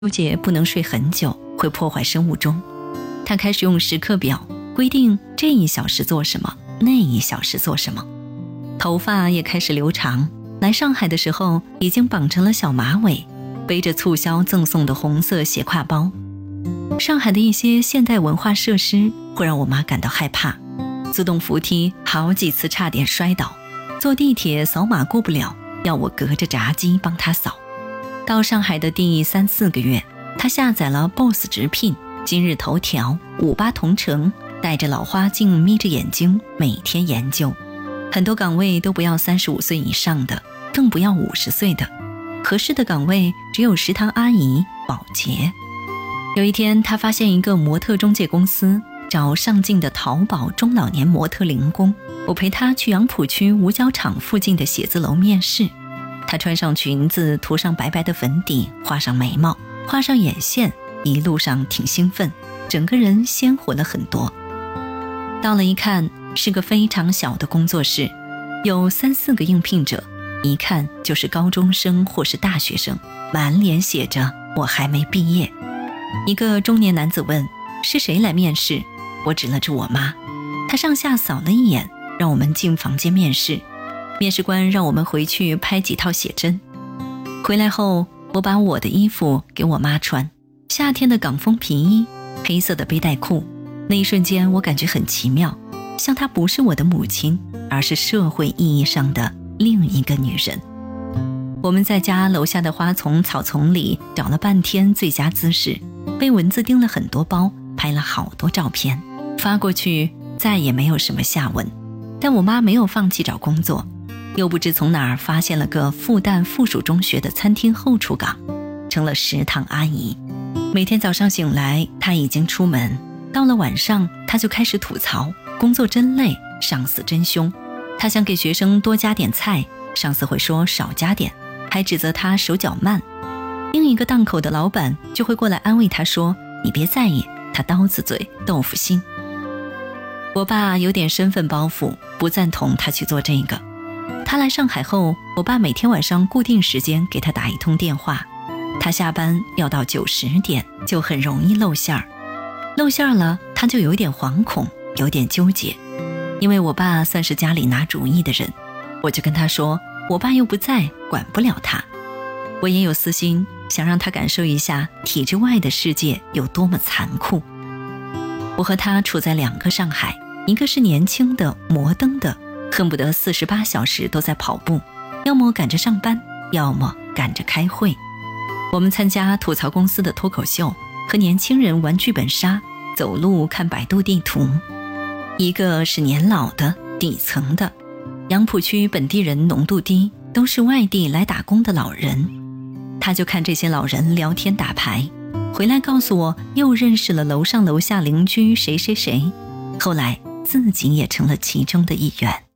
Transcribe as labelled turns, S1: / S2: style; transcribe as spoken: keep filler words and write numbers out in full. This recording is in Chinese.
S1: 纠结不能睡很久，会破坏生物钟。他开始用时刻表规定这一小时做什么，那一小时做什么。头发也开始留长，来上海的时候已经绑成了小马尾，背着促销赠送的红色斜挎包。上海的一些现代文化设施会让我妈感到害怕，自动扶梯好几次差点摔倒，坐地铁扫码过不了，要我隔着闸机帮她扫。到上海的第三四个月，她下载了 B O S S 直聘、今日头条、五八同城，戴着老花镜眯着眼睛每天研究。很多岗位都不要三十五岁以上的，更不要五十岁的，合适的岗位只有食堂阿姨、保洁。有一天，他发现一个模特中介公司找上镜的淘宝中老年模特零工，我陪他去杨浦区五角场附近的写字楼面试。他穿上裙子，涂上白白的粉底，画上眉毛，画上眼线，一路上挺兴奋，整个人鲜活了很多。到了一看，是个非常小的工作室，有三四个应聘者，一看就是高中生或是大学生，满脸写着我还没毕业。一个中年男子问是谁来面试，我指了指我妈。他上下扫了一眼，让我们进房间面试。面试官让我们回去拍几套写真。回来后，我把我的衣服给我妈穿，夏天的港风皮衣，黑色的背带裤。那一瞬间我感觉很奇妙，像她不是我的母亲，而是社会意义上的另一个女人。我们在家楼下的花丛草丛里找了半天最佳姿势，被蚊子叮了很多包，拍了好多照片，发过去再也没有什么下文。但我妈没有放弃找工作，又不知从哪儿发现了个复旦附属中学的餐厅后厨岗，成了食堂阿姨。每天早上醒来她已经出门，到了晚上她就开始吐槽工作真累，上司真凶。她想给学生多加点菜，上司会说少加点，还指责她手脚慢。另一个档口的老板就会过来安慰她说，你别在意，她刀子嘴豆腐心。我爸有点身份包袱，不赞同她去做这个。他来上海后，我爸每天晚上固定时间给他打一通电话，他下班要到九十点，就很容易露馅儿。露馅儿了，他就有点惶恐，有点纠结。因为我爸算是家里拿主意的人，我就跟他说，我爸又不在，管不了他。我也有私心，想让他感受一下体制外的世界有多么残酷。我和他处在两个上海，一个是年轻的摩登的，恨不得四十八小时都在跑步，要么赶着上班，要么赶着开会。我们参加吐槽公司的脱口秀，和年轻人玩剧本杀，走路看百度地图。一个是年老的底层的，杨浦区本地人浓度低，都是外地来打工的老人。他就看这些老人聊天打牌，回来告诉我又认识了楼上楼下邻居谁谁谁，后来自己也成了其中的一员。